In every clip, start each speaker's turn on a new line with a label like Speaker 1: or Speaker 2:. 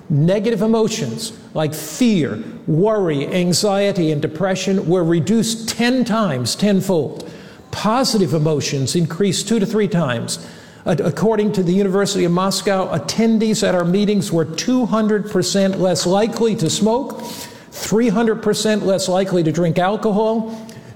Speaker 1: Negative emotions like fear, worry, anxiety, and depression were reduced 10 times, tenfold. Positive emotions increased 2 to 3 times. According to the University of Moscow, attendees at our meetings were 200% less likely to smoke, 300% less likely to drink alcohol.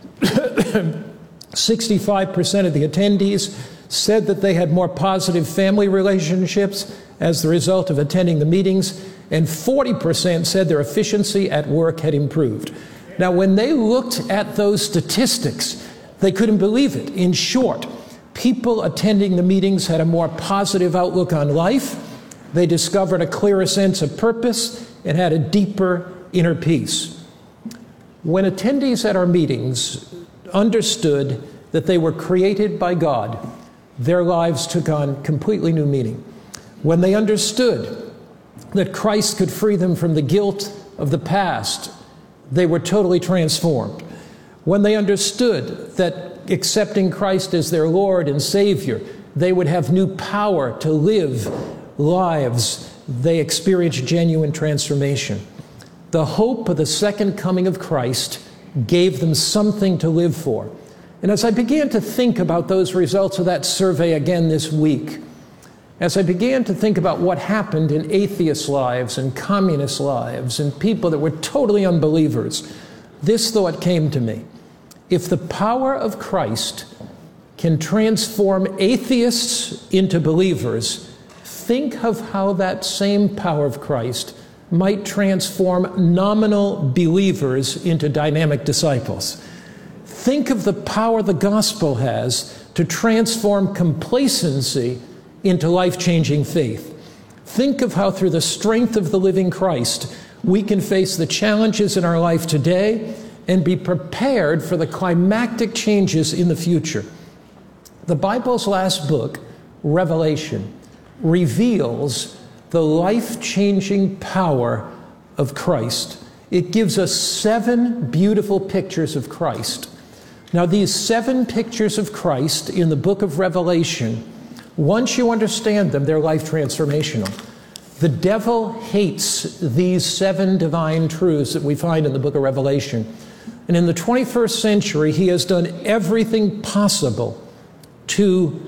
Speaker 1: 65% of the attendees said that they had more positive family relationships as the result of attending the meetings, and 40% said their efficiency at work had improved. Now, when they looked at those statistics, they couldn't believe it. In short, people attending the meetings had a more positive outlook on life, they discovered a clearer sense of purpose, and had a deeper inner peace. When attendees at our meetings understood that they were created by God, their lives took on completely new meaning. When they understood that Christ could free them from the guilt of the past, they were totally transformed. When they understood that accepting Christ as their Lord and Savior, they would have new power to live lives, they experienced genuine transformation. The hope of the second coming of Christ gave them something to live for. And as I began to think about those results of that survey again this week, as I began to think about what happened in atheist lives and communist lives and people that were totally unbelievers, this thought came to me. If the power of Christ can transform atheists into believers, think of how that same power of Christ might transform nominal believers into dynamic disciples. Think of the power the gospel has to transform complacency into life-changing faith. Think of how through the strength of the living Christ, we can face the challenges in our life today and be prepared for the climactic changes in the future. The Bible's last book, Revelation, reveals the life-changing power of Christ. It gives us 7 beautiful pictures of Christ. Now, these 7 pictures of Christ in the book of Revelation, once you understand them, they're life transformational. The devil hates these 7 divine truths that we find in the book of Revelation. And in the 21st century, he has done everything possible to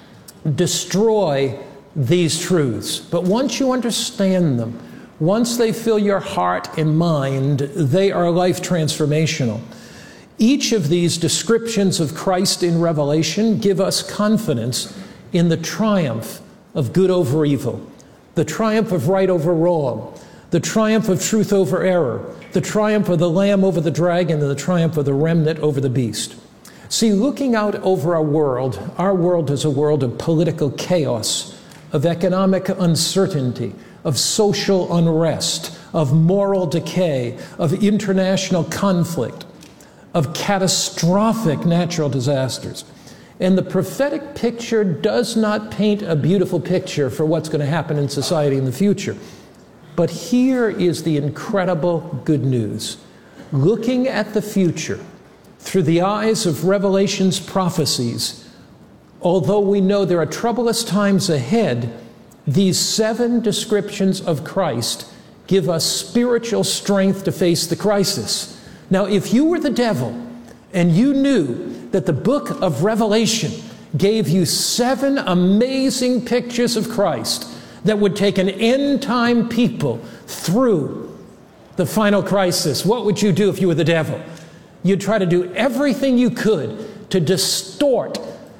Speaker 1: destroy these truths. But once you understand them, once they fill your heart and mind, they are life transformational. Each of these descriptions of Christ in Revelation give us confidence in the triumph of good over evil, the triumph of right over wrong, the triumph of truth over error, the triumph of the Lamb over the dragon, and the triumph of the remnant over the beast. See, looking out over our world is a world of political chaos, of economic uncertainty, of social unrest, of moral decay, of international conflict, of catastrophic natural disasters. And the prophetic picture does not paint a beautiful picture for what's going to happen in society in the future. But here is the incredible good news. Looking at the future through the eyes of Revelation's prophecies, although we know there are troublous times ahead, these 7 descriptions of Christ give us spiritual strength to face the crisis. Now, if you were the devil and you knew that the book of Revelation gave you 7 amazing pictures of Christ that would take an end-time people through the final crisis, what would you do if you were the devil? You'd try to do everything you could to distort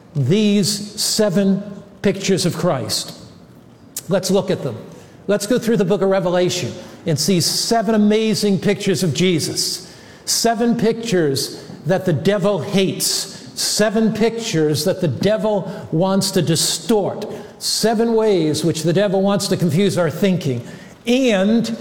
Speaker 1: these 7 pictures of Christ. Let's look at them. Let's go through the book of Revelation and see 7 amazing pictures of Jesus. 7 pictures that the devil hates. 7 pictures that the devil wants to distort. 7 ways which the devil wants to confuse our thinking. And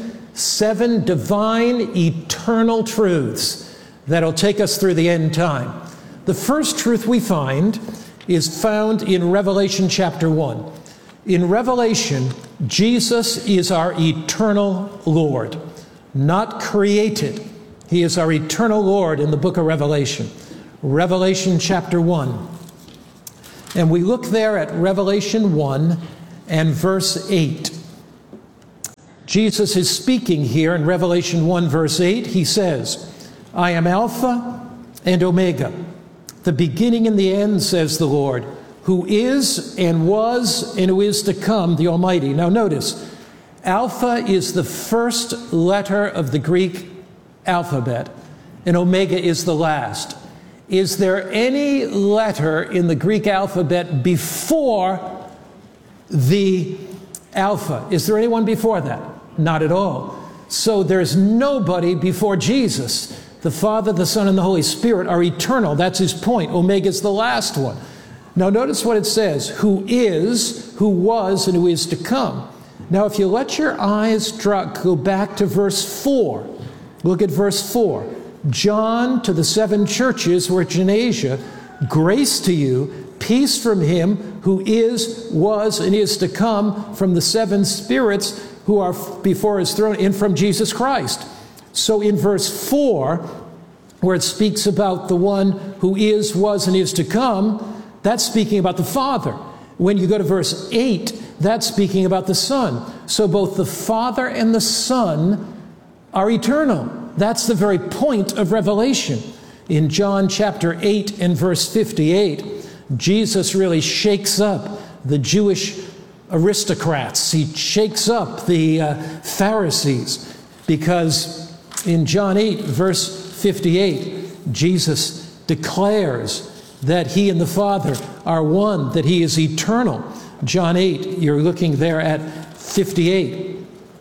Speaker 1: 7 divine, eternal truths that'll take us through the end time. The first truth we find is found in Revelation chapter 1. In Revelation, Jesus is our eternal Lord, not created. He is our eternal Lord in the book of Revelation. Revelation chapter 1. And we look there at Revelation 1 and verse 8. Jesus is speaking here in Revelation 1, verse 8. He says, I am Alpha and Omega, the beginning and the end, says the Lord, who is and was and who is to come, the Almighty. Now notice, Alpha is the first letter of the Greek alphabet, and Omega is the last. Is there any letter in the Greek alphabet before the Alpha? Is there anyone before that? Not at all. So there's nobody before Jesus. The Father, the Son, and the Holy Spirit are eternal. That's his point. Omega is the last one. Now notice what it says, who is, who was, and who is to come. Now if you let your eyes go back to verse 4, look at verse 4. John to the 7 churches which in Asia, grace to you, peace from him who is, was, and is to come, from the 7 spirits who are before his throne, and from Jesus Christ. So in verse 4, where it speaks about the one who is, was, and is to come, that's speaking about the Father. When you go to verse 8, that's speaking about the Son. So both the Father and the Son are eternal. That's the very point of Revelation. In John chapter 8 and verse 58, Jesus really shakes up the Jewish aristocrats. He shakes up the Pharisees, because in John 8 verse 58, Jesus declares that he and the Father are one, that he is eternal. John 8, you're looking there at 58.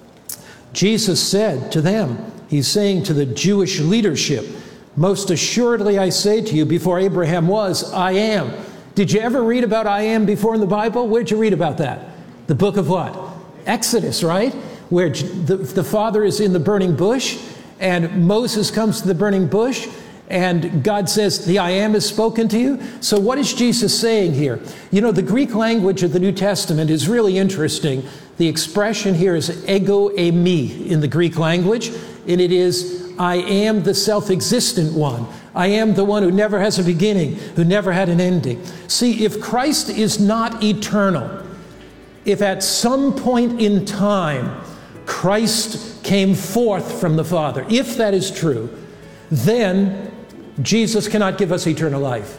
Speaker 1: Jesus said to them, he's saying to the Jewish leadership, most assuredly I say to you, before Abraham was, I am. Did you ever read about I am before in the Bible? Where'd you read about that? The book of what? Exodus, right? Where the Father is in the burning bush, and Moses comes to the burning bush, and God says, the I am has spoken to you. So what is Jesus saying here? You know, the Greek language of the New Testament is really interesting. The expression here is ego eimi in the Greek language, and it is, I am the self-existent one. I am the one who never has a beginning, who never had an ending. See, if Christ is not eternal, if at some point in time Christ came forth from the Father, if that is true, then Jesus cannot give us eternal life.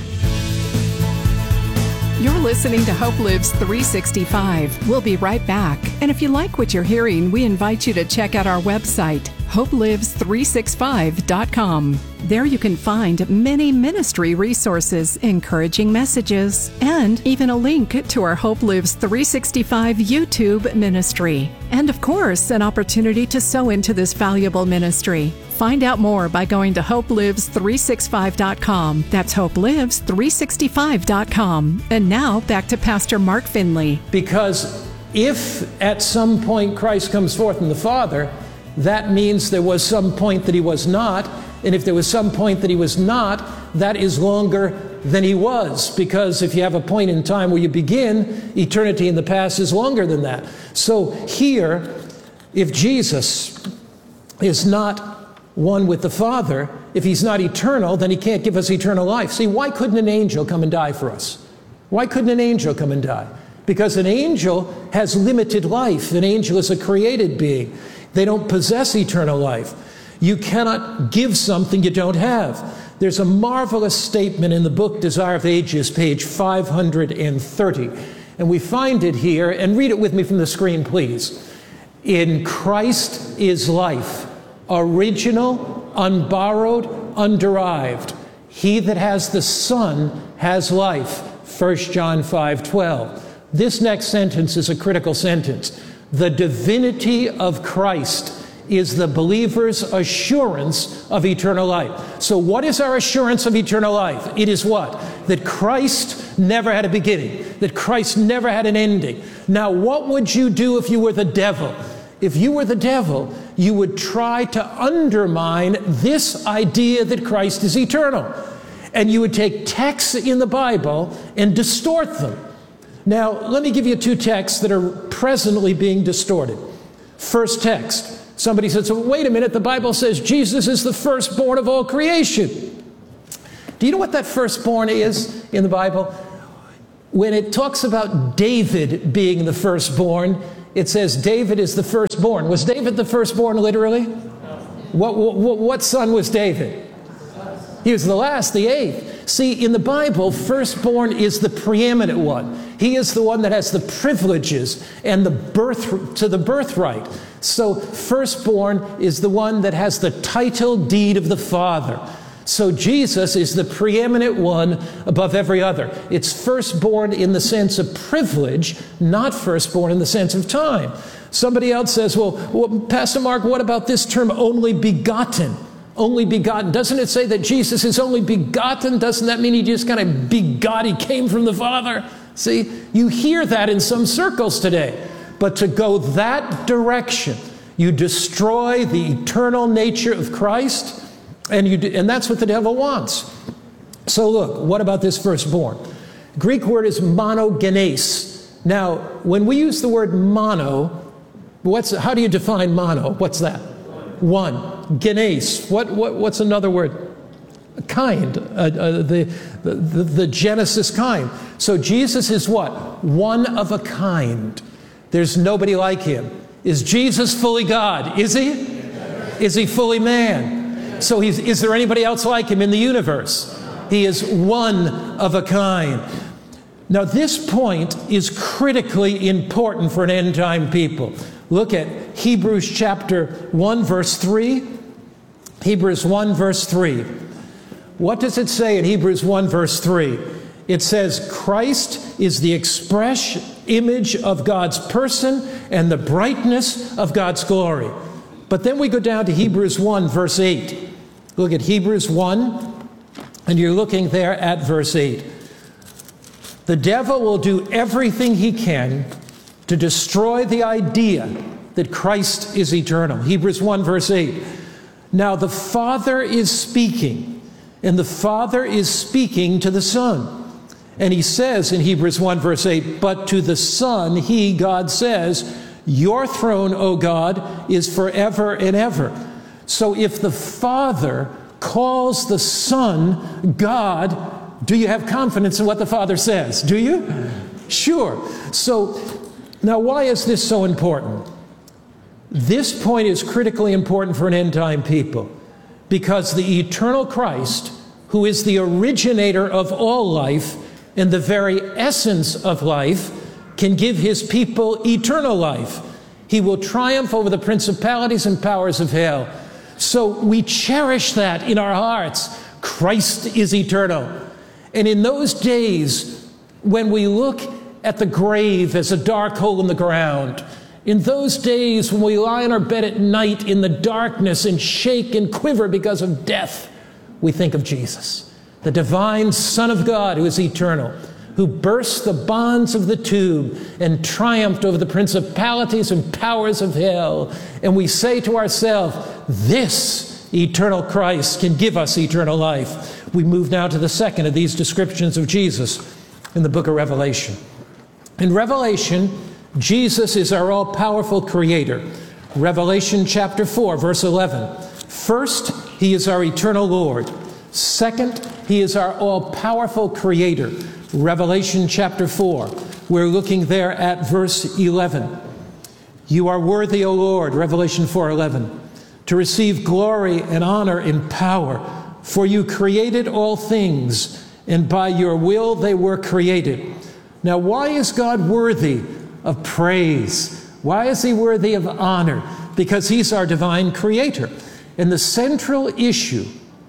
Speaker 2: You're listening to Hope Lives 365. We'll be right back. And if you like what you're hearing, we invite you to check out our website, hopelives365.com. There you can find many ministry resources, encouraging messages, and even a link to our Hope Lives 365 YouTube ministry. And of course, an opportunity to sow into this valuable ministry. Find out more by going to hopelives365.com. That's hopelives365.com. And now back to Pastor Mark Finley.
Speaker 1: Because if at some point Christ comes forth in the Father, that means there was some point that he was not. And if there was some point that he was not, that is longer than he was. Because if you have a point in time where you begin, eternity in the past is longer than that. So here, if Jesus is not one with the Father, if he's not eternal, then he can't give us eternal life. See, why couldn't an angel come and die for us? Why couldn't an angel come and die? Because an angel has limited life. An angel is a created being. They don't possess eternal life. You cannot give something you don't have. There's a marvelous statement in the book Desire of Ages, page 530. And we find it here, and read it with me from the screen, please. In Christ is life, original, unborrowed, underived. He that has the Son has life. 1 John 5:12. This next sentence is a critical sentence. The divinity of Christ is the believer's assurance of eternal life. So what is our assurance of eternal life? It is what? That Christ never had a beginning, that Christ never had an ending. Now, what would you do if you were the devil? If you were the devil, you would try to undermine this idea that Christ is eternal. And you would take texts in the Bible and distort them. Now, let me give you 2 texts that are presently being distorted. First text. Somebody said, so wait a minute, the Bible says Jesus is the firstborn of all creation. Do you know what that firstborn is in the Bible? When it talks about David being the firstborn, it says David is the firstborn. Was David the firstborn literally? What son was David? He was the last, the eighth. See, in the Bible, firstborn is the preeminent one. He is the one that has the privileges and the birthright. So firstborn is the one that has the title deed of the Father. So Jesus is the preeminent one above every other. It's firstborn in the sense of privilege, not firstborn in the sense of time. Somebody else says, well, Pastor Mark, what about this term only begotten? Only begotten. Doesn't it say that Jesus is only begotten? Doesn't that mean he just kind of begot, he came from the Father? See, you hear that in some circles today. But to go that direction, you destroy the eternal nature of Christ, and that's what the devil wants. So look, what about this firstborn? Greek word is monogenes. Now, when we use the word mono, how do you define mono? What's that? One. Genes. What's another word? Kind. The Genesis kind. So Jesus is what? One of a kind. There's nobody like him. Is Jesus fully God? Is he? Is he fully man? So is there anybody else like him in the universe? He is one of a kind. Now this point is critically important for an end-time people. Look at Hebrews chapter 1 verse 3. Hebrews 1 verse 3. What does it say in Hebrews 1 verse 3? It says, Christ is the express image of God's person and the brightness of God's glory. But then we go down to Hebrews 1 verse 8. Look at Hebrews 1, and you're looking there at verse 8. The devil will do everything he can to destroy the idea that Christ is eternal. Hebrews 1 verse 8. Now the Father is speaking, and the Father is speaking to the Son. And he says in Hebrews 1 verse 8, but to the Son he, God, says, your throne, O God, is forever and ever. So if the Father calls the Son God, do you have confidence in what the Father says? Do you? Sure. So now why is this so important? This point is critically important for an end-time people because the eternal Christ, who is the originator of all life and the very essence of life, can give his people eternal life. He will triumph over the principalities and powers of hell. So we cherish that in our hearts. Christ is eternal. And in those days, when we look at the grave as a dark hole in the ground, in those days when we lie in our bed at night in the darkness and shake and quiver because of death, we think of Jesus, the divine Son of God who is eternal, who burst the bonds of the tomb and triumphed over the principalities and powers of hell. And we say to ourselves, this eternal Christ can give us eternal life. We move now to the second of these descriptions of Jesus in the book of Revelation. In Revelation, Jesus is our all-powerful creator. Revelation chapter 4, verse 11. First, he is our eternal Lord. Second, he is our all-powerful creator. Revelation chapter 4. We're looking there at verse 11. You are worthy, O Lord, Revelation 4:11, to receive glory and honor and power, for you created all things, and by your will they were created. Now, why is God worthy of praise? Why is he worthy of honor? Because he's our divine creator. And the central issue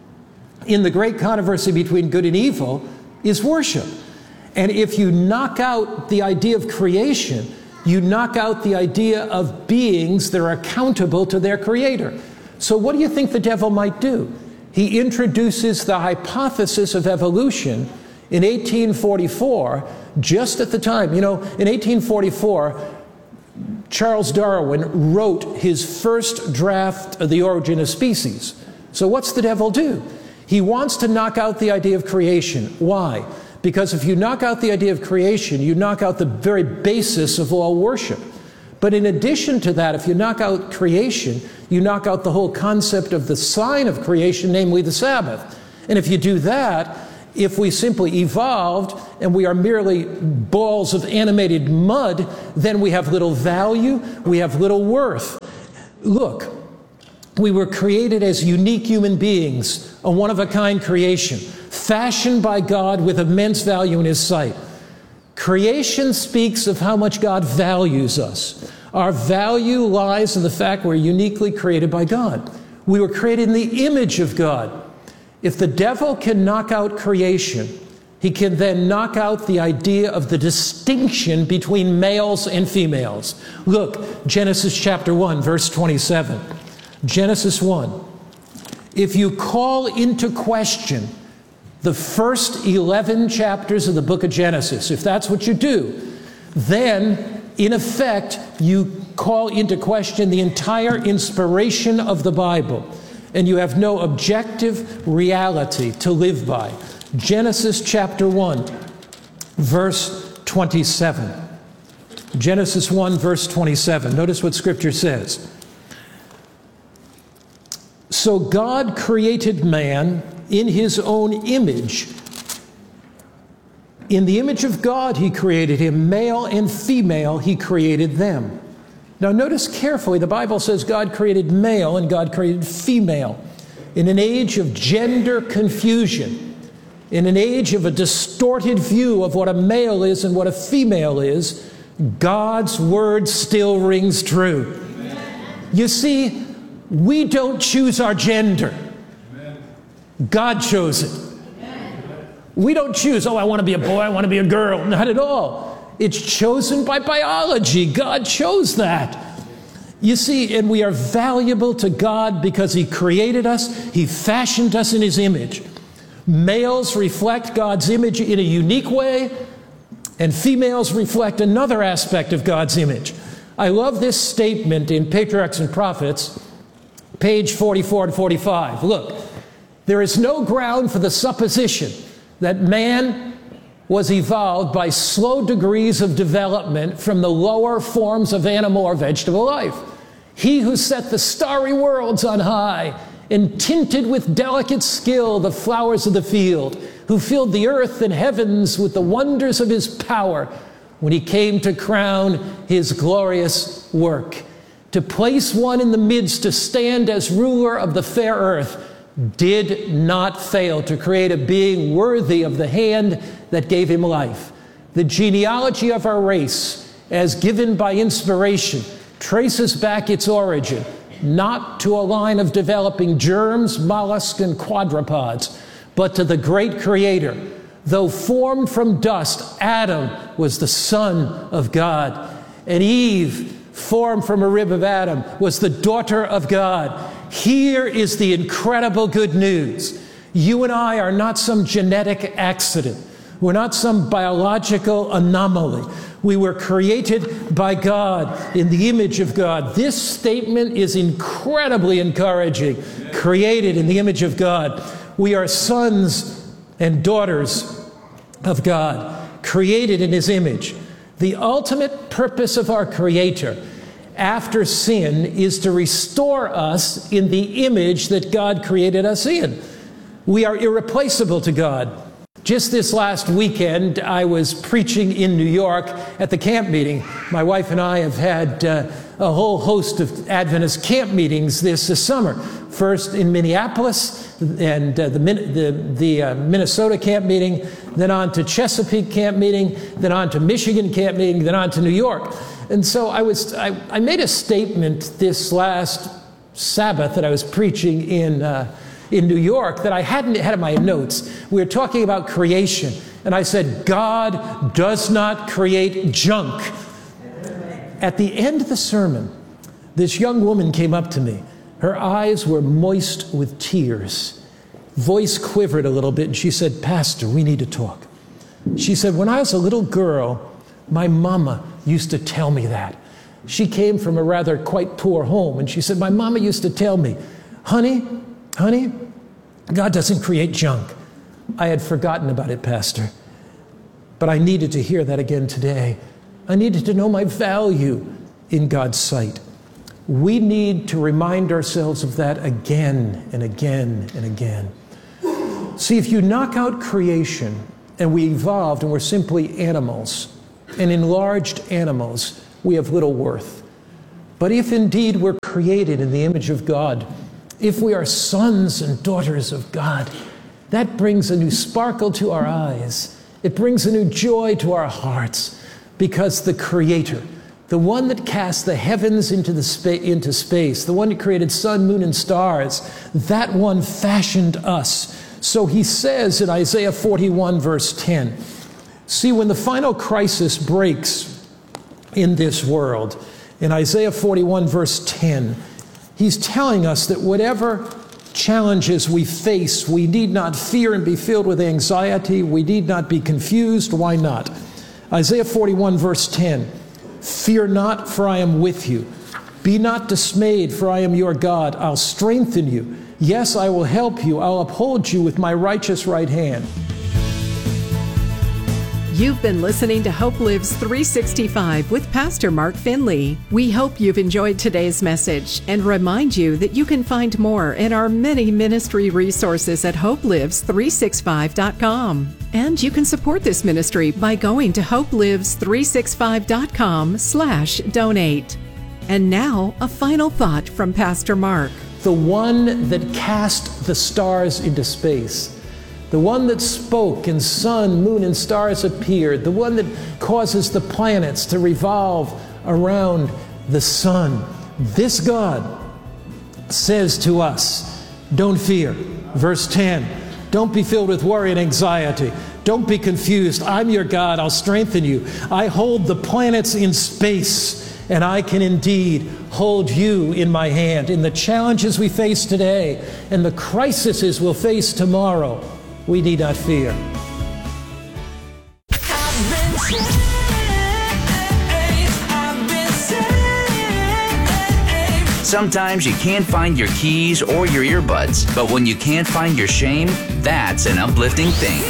Speaker 1: in the great controversy between good and evil is worship. And if you knock out the idea of creation, you knock out the idea of beings that are accountable to their creator. So what do you think the devil might do? He introduces the hypothesis of evolution in 1844, just at the time. You know, in 1844, Charles Darwin wrote his first draft of The Origin of Species. So what's the devil do? He wants to knock out the idea of creation. Why? Because if you knock out the idea of creation, you knock out the very basis of all worship. But in addition to that, if you knock out creation, you knock out the whole concept of the sign of creation, namely the Sabbath. And if you do that, If we simply evolved and we are merely balls of animated mud, then we have little value, we have little worth. Look, we were created as unique human beings, a one-of-a-kind creation, fashioned by God with immense value in His sight. Creation speaks of how much God values us. Our value lies in the fact we're uniquely created by God. We were created in the image of God. If the devil can knock out creation, he can then knock out the idea of the distinction between males and females. Look, Genesis chapter 1, verse 27. Genesis 1. If you call into question the first 11 chapters of the book of Genesis, if that's what you do, then, in effect, you call into question the entire inspiration of the Bible, and you have no objective reality to live by. Genesis chapter 1, verse 27. Genesis 1, verse 27. Notice what Scripture says. So God created man in His own image. In the image of God He created him, male and female He created them. Now notice carefully, the Bible says God created male and God created female. In an age of gender confusion, in an age of a distorted view of what a male is and what a female is, God's word still rings true. You see, we don't choose our gender. God chose it. We don't choose, I want to be a boy, I want to be a girl. Not at all. It's chosen by biology. God chose that. You see, and we are valuable to God because He created us. He fashioned us in His image. Males reflect God's image in a unique way, and females reflect another aspect of God's image. I love this statement in Patriarchs and Prophets, page 44 and 45. Look, there is no ground for the supposition that man was evolved by slow degrees of development from the lower forms of animal or vegetable life. He who set the starry worlds on high and tinted with delicate skill the flowers of the field, who filled the earth and heavens with the wonders of His power, when He came to crown His glorious work, to place one in the midst to stand as ruler of the fair earth, did not fail to create a being worthy of the hand that gave him life. The genealogy of our race, as given by inspiration, traces back its origin, not to a line of developing germs, mollusks, and quadrpods, but to the great Creator. Though formed from dust, Adam was the Son of God, and Eve, formed from a rib of Adam, was the daughter of God. Here is the incredible good news. You and I are not some genetic accident. We're not some biological anomaly. We were created by God in the image of God. This statement is incredibly encouraging. Created in the image of God. We are sons and daughters of God, created in His image. The ultimate purpose of our Creator after sin is to restore us in the image that God created us in. We are irreplaceable to God. Just this last weekend, I was preaching in New York at the camp meeting. My wife and I have had a whole host of Adventist camp meetings this summer. First in Minneapolis, and the Minnesota camp meeting, then on to Chesapeake camp meeting, then on to Michigan camp meeting, then on to New York. And so I made a statement this last Sabbath that I was preaching in New York that I hadn't had in my notes. We were talking about creation, and I said, God does not create junk. At the end of the sermon, this young woman came up to me. Her eyes were moist with tears. Voice quivered a little bit, and she said, Pastor, we need to talk. She said, when I was a little girl, my mama used to tell me that. She came from a rather quite poor home, and she said, my mama used to tell me, honey, God doesn't create junk. I had forgotten about it, Pastor, but I needed to hear that again today. I needed to know my value in God's sight. We need to remind ourselves of that again and again and again. See, if you knock out creation and we evolved and we're simply animals, and enlarged animals, we have little worth. But if indeed we're created in the image of God, if we are sons and daughters of God, that brings a new sparkle to our eyes. It brings a new joy to our hearts, because the Creator, the one that cast the heavens into space, the one that created sun, moon, and stars, that one fashioned us. So he says in Isaiah 41, verse 10, see, when the final crisis breaks in this world, in Isaiah 41, verse 10, he's telling us that whatever challenges we face, we need not fear and be filled with anxiety. We need not be confused. Why not? Isaiah 41, verse 10, fear not, for I am with you. Be not dismayed, for I am your God. I'll strengthen you. Yes, I will help you. I'll uphold you with my righteous right hand.
Speaker 2: You've been listening to Hope Lives 365 with Pastor Mark Finley. We hope you've enjoyed today's message and remind you that you can find more in our many ministry resources at hopelives365.com. And you can support this ministry by going to hopelives365.com/donate. And now, a final thought from Pastor Mark.
Speaker 1: The one that cast the stars into space, the one that spoke and sun, moon, and stars appeared, the one that causes the planets to revolve around the sun. This God says to us, don't fear. Verse 10, don't be filled with worry and anxiety. Don't be confused. I'm your God. I'll strengthen you. I hold the planets in space, and I can indeed hold you in my hand. In the challenges we face today and the crises we'll face tomorrow, we need not fear.
Speaker 3: Sometimes you can't find your keys or your earbuds, but when you can't find your shame, that's an uplifting thing.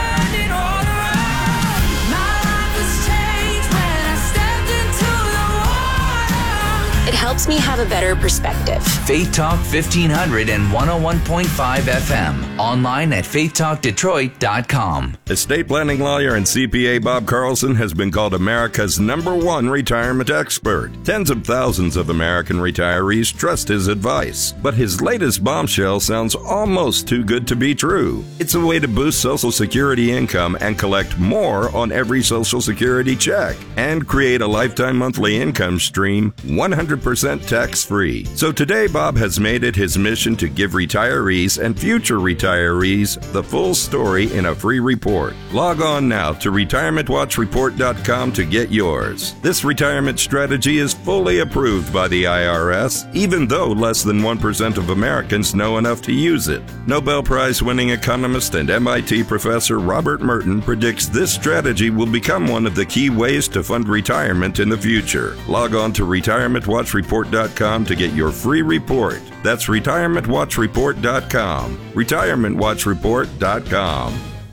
Speaker 4: It helps me have a better perspective.
Speaker 3: Faith Talk 1500 and 101.5 FM. Online at faithtalkdetroit.com.
Speaker 5: Estate planning lawyer and CPA Bob Carlson has been called America's #1 retirement expert. Tens of thousands of American retirees trust his advice. But his latest bombshell sounds almost too good to be true. It's a way to boost Social Security income and collect more on every Social Security check and create a lifetime monthly income stream 100% tax-free. So today, Bob has made it his mission to give retirees and future retirees the full story in a free report. Log on now to retirementwatchreport.com to get yours. This retirement strategy is fully approved by the IRS, even though less than 1% of Americans know enough to use it. Nobel Prize-winning economist and MIT professor Robert Merton predicts this strategy will become one of the key ways to fund retirement in the future. Log on to retirementwatchreport.com to get your free report. That's retirementwatchreport.com. retirementwatchreport.com.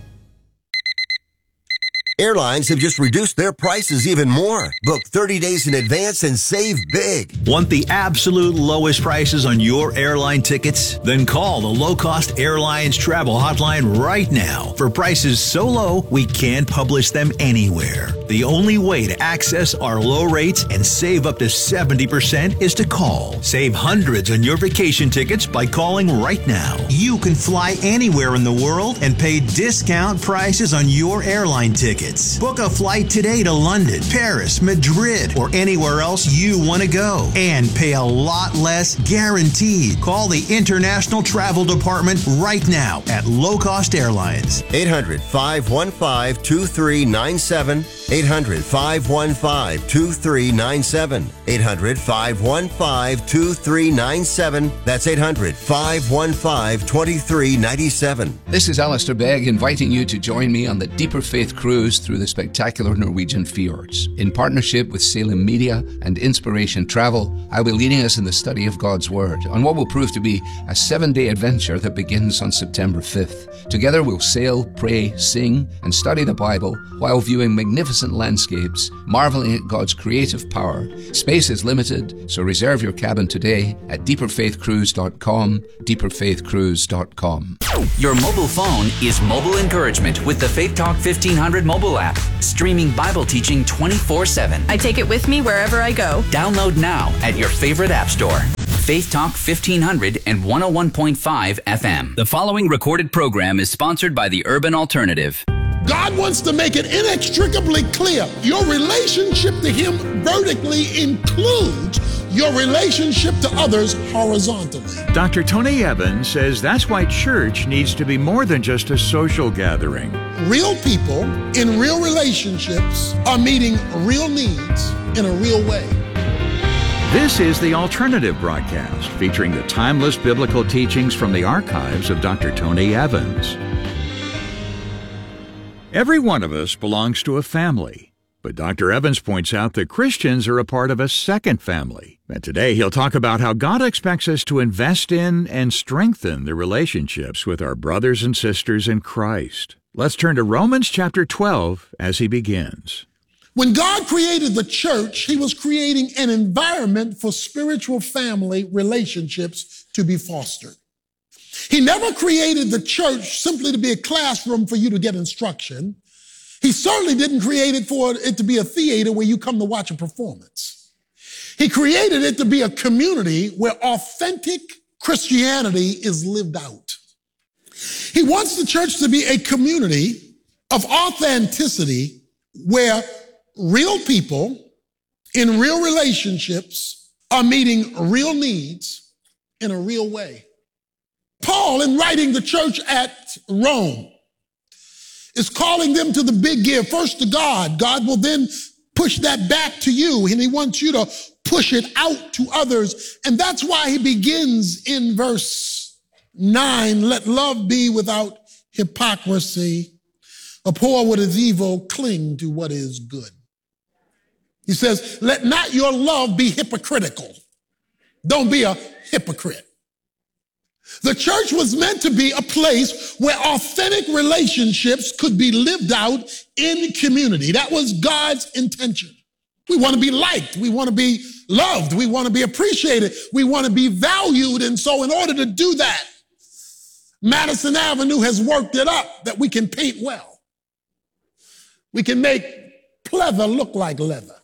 Speaker 6: Airlines have just reduced their prices even more. Book 30 days in advance and save big.
Speaker 7: Want the absolute lowest prices on your airline tickets? Then call the Low Cost Airlines Travel Hotline right now for prices so low we can't publish them anywhere. The only way to access our low rates and save up to 70% is to call. Save hundreds on your vacation tickets by calling right now.
Speaker 8: You can fly anywhere in the world and pay discount prices on your airline tickets. Book a flight today to London, Paris, Madrid, or anywhere else you want to go and pay a lot less guaranteed. Call the International Travel Department right now at Low Cost Airlines.
Speaker 6: 800-515-2397. 800-515-2397. 800-515-2397. That's 800-515-2397.
Speaker 9: This is Alistair Begg inviting you to join me on the Deeper Faith Cruise cruise through the spectacular Norwegian fjords. In partnership with Salem Media and Inspiration Travel, I'll be leading us in the study of God's Word on what will prove to be a 7-day adventure that begins on September 5th. Together we'll sail, pray, sing, and study the Bible while viewing magnificent landscapes, marveling at God's creative power. Space is limited, so reserve your cabin today at deeperfaithcruise.com, deeperfaithcruise.com.
Speaker 3: Your mobile phone is mobile encouragement with the Faith Talk 1500 mobile app, streaming Bible teaching 24/7.
Speaker 10: I take it with me wherever I go.
Speaker 3: Download now at your favorite app store. Faith Talk 1500 and 101.5 FM. The following recorded program is sponsored by the Urban Alternative.
Speaker 11: God wants to make it inextricably clear. Your relationship to Him vertically includes your relationship to others horizontally.
Speaker 12: Dr. Tony Evans says that's why church needs to be more than just a social gathering.
Speaker 11: Real people in real relationships are meeting real needs in a real way.
Speaker 12: This is The Alternative broadcast, featuring the timeless biblical teachings from the archives of Dr. Tony Evans. Every one of us belongs to a family, but Dr. Evans points out that Christians are a part of a second family. And today he'll talk about how God expects us to invest in and strengthen the relationships with our brothers and sisters in Christ. Let's turn to Romans chapter 12 as he begins.
Speaker 11: When God created the church, He was creating an environment for spiritual family relationships to be fostered. He never created the church simply to be a classroom for you to get instruction. He certainly didn't create it for it to be a theater where you come to watch a performance. He created it to be a community where authentic Christianity is lived out. He wants the church to be a community of authenticity where real people in real relationships are meeting real needs in a real way. Paul, in writing the church at Rome, is calling them to the big give. First to God. God will then push that back to you, and He wants you to push it out to others. And that's why he begins in verse 9, let love be without hypocrisy. Abhor what is evil, cling to what is good. He says, let not your love be hypocritical. Don't be a hypocrite. The church was meant to be a place where authentic relationships could be lived out in community. That was God's intention. We want to be liked. We want to be loved. We want to be appreciated. We want to be valued. And so in order to do that, Madison Avenue has worked it up that we can paint well. We can make pleather look like leather.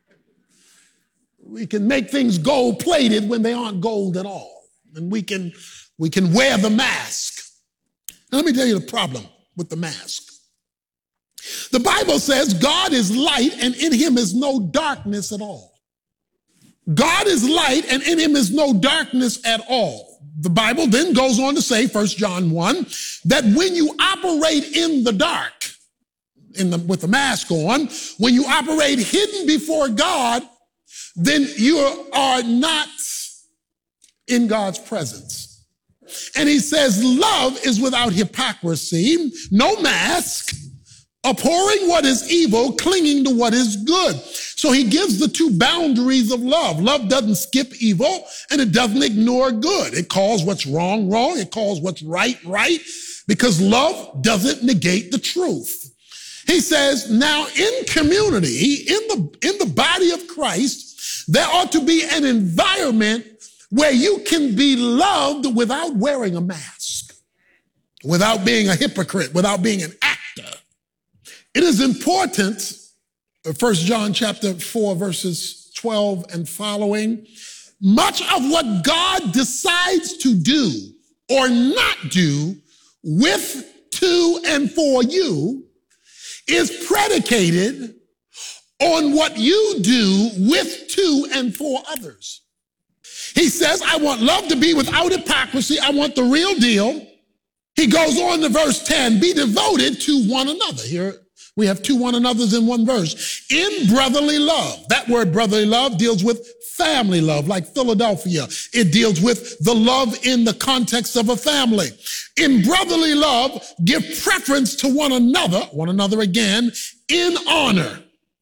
Speaker 11: We can make things gold-plated when they aren't gold at all. And we can wear the mask. Now, let me tell you the problem with the mask. The Bible says God is light and in Him is no darkness at all. God is light and in Him is no darkness at all. The Bible then goes on to say, 1 John 1, that when you operate in the dark, with the mask on, when you operate hidden before God, then you are not in God's presence. And he says, love is without hypocrisy, no mask, abhorring what is evil, clinging to what is good. So he gives the two boundaries of love. Love doesn't skip evil, and it doesn't ignore good. It calls what's wrong, wrong. It calls what's right, right, because love doesn't negate the truth. He says, now in community, in the body of Christ, there ought to be an environment where you can be loved without wearing a mask, without being a hypocrite, without being an actor. It is important, 1 John chapter 4, verses 12 and following, much of what God decides to do or not do with, to, and for you is predicated on what you do with, to, and for others. He says, I want love to be without hypocrisy. I want the real deal. He goes on to verse 10, be devoted to one another. Here we have two one another's in one verse. In brotherly love. That word brotherly love deals with family love, like Philadelphia. It deals with the love in the context of a family. In brotherly love, give preference to one another again, in honor.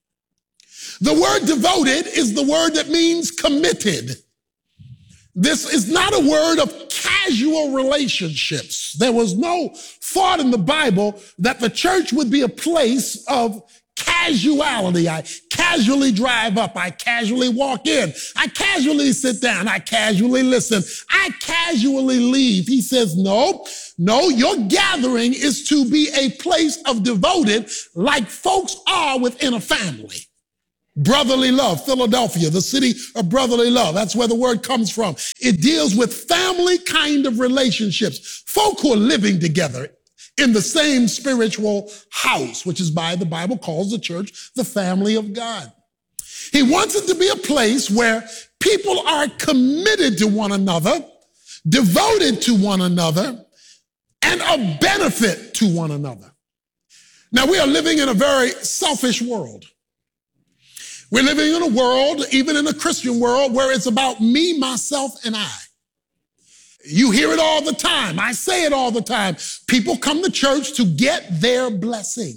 Speaker 11: The word devoted is the word that means committed. This is not a word of casual relationships. There was no thought in the Bible that the church would be a place of casuality. I casually drive up. I casually walk in. I casually sit down. I casually listen. I casually leave. He says, no, your gathering is to be a place of devoted like folks are within a family. Brotherly love, Philadelphia, the city of brotherly love. That's where the word comes from. It deals with family kind of relationships. Folk who are living together in the same spiritual house, which is why the Bible calls the church the family of God. He wants it to be a place where people are committed to one another, devoted to one another, and of benefit to one another. Now, we are living in a very selfish world. We're living in a world, even in a Christian world, where it's about me, myself, and I. You hear it all the time. I say it all the time. People come to church to get their blessing.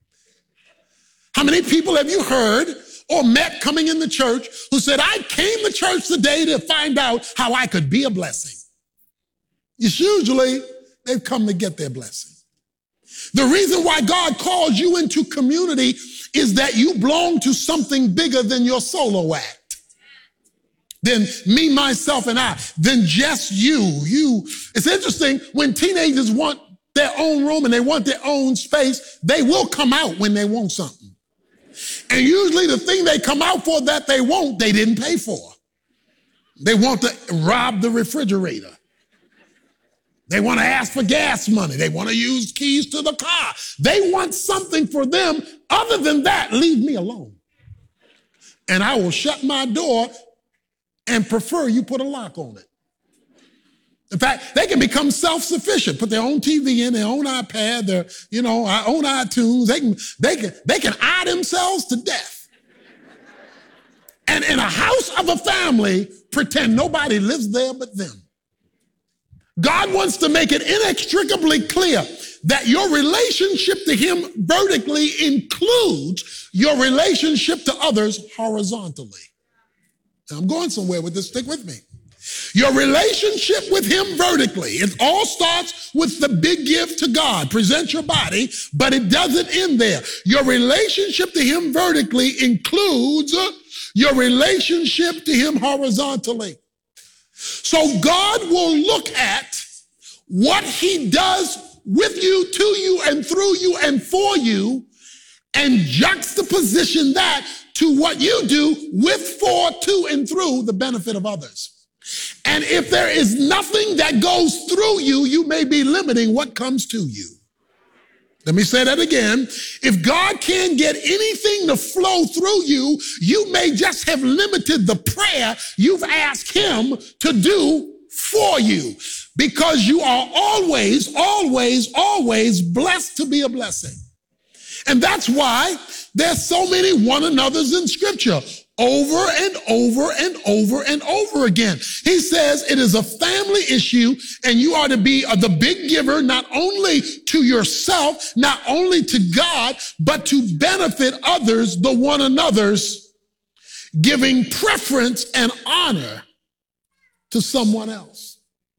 Speaker 11: How many people have you heard or met coming in the church who said, I came to church today to find out how I could be a blessing? It's usually they've come to get their blessing. The reason why God calls you into community is that you belong to something bigger than your solo act, than me, myself, and I, than just you. It's interesting, when teenagers want their own room and they want their own space, they will come out when they want something. And usually the thing they come out for that they want, they didn't pay for. They want to rob the refrigerator. They want to ask for gas money. They want to use keys to the car. They want something for them. Other than that, leave me alone. And I will shut my door and prefer you put a lock on it. In fact, they can become self-sufficient, put their own TV in, their own iPad, their, our own iTunes. They can eye themselves to death. And in a house of a family, pretend nobody lives there but them. God wants to make it inextricably clear that your relationship to him vertically includes your relationship to others horizontally. Now, I'm going somewhere with this. Stick with me. Your relationship with him vertically, it all starts with the big gift to God. Present your body, but it doesn't end there. Your relationship to him vertically includes your relationship to him horizontally. So God will look at what he does with you, to you, and through you, and for you, and juxtaposition that to what you do with, for, to, and through the benefit of others. And if there is nothing that goes through you, you may be limiting what comes to you. Let me say that again. If God can't get anything to flow through you, you may just have limited the prayer you've asked him to do for you, because you are always, always, always blessed to be a blessing. And that's why there's so many one another's in Scripture. Over and over and over and over again. He says it is a family issue, and you are to be the big giver, not only to yourself, not only to God, but to benefit others, the one another's, giving preference and honor to someone else.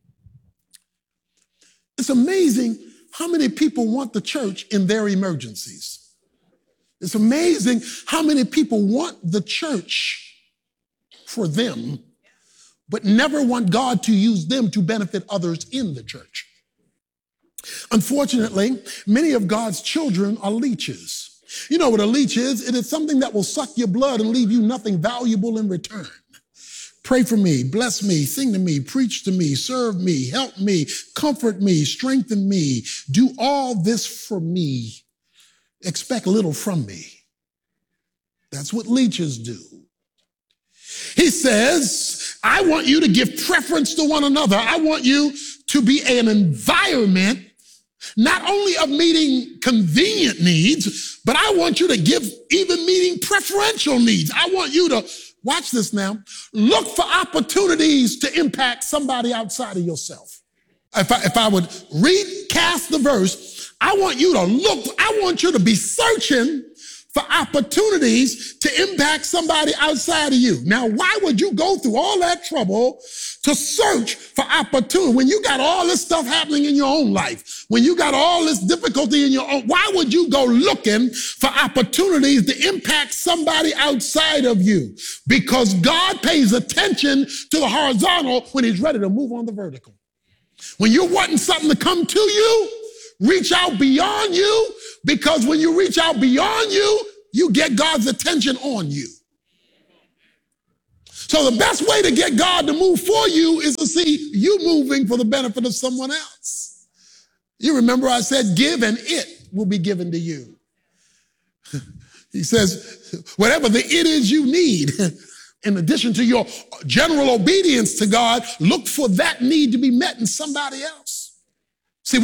Speaker 11: It's amazing how many people want the church in their emergencies. It's amazing how many people want the church for them, but never want God to use them to benefit others in the church. Unfortunately, many of God's children are leeches. You know what a leech is? It is something that will suck your blood and leave you nothing valuable in return. Pray for me, bless me, sing to me, preach to me, serve me, help me, comfort me, strengthen me, do all this for me. Expect little from me. That's what leeches do. He says, I want you to give preference to one another. I want you to be an environment not only of meeting convenient needs, but I want you to give even meeting preferential needs. I want you to, watch this now, look for opportunities to impact somebody outside of yourself. If I would recast the verse, I want you to look, I want you to be searching for opportunities to impact somebody outside of you. Now, why would you go through all that trouble to search for opportunity when you got all this stuff happening in your own life? When you got all this difficulty in your own, why would you go looking for opportunities to impact somebody outside of you? Because God pays attention to the horizontal when he's ready to move on the vertical. When you're wanting something to come to you, reach out beyond you, because when you reach out beyond you, you get God's attention on you. So the best way to get God to move for you is to see you moving for the benefit of someone else. You remember I said, give and it will be given to you. He says, whatever the it is you need, in addition to your general obedience to God, look for that need to be met in somebody else.